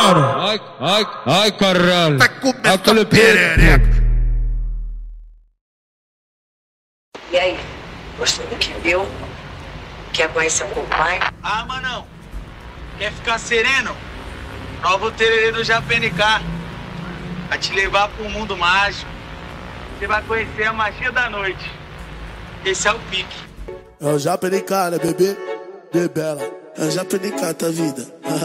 mano. Ai, caralho. Tá comendo perereca. E aí, gostou do que viu? Quer conhecer um pouco mais? Ah, manão, quer ficar sereno? Prova o tererê do Japenicá. Vai te levar pro mundo mágico. Você vai conhecer a magia da noite. Esse é o pique. É o Japenicá, né, bebê? Bebela. É o Japenicá, tá vida.